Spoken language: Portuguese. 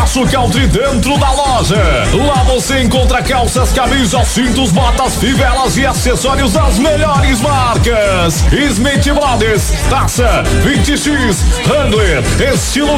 Espaço Country dentro da loja. Lá você encontra calças, camisas, cintos, botas, fivelas e acessórios das melhores marcas. Smith Brothers, Taça, 20X, Wrangler, estilo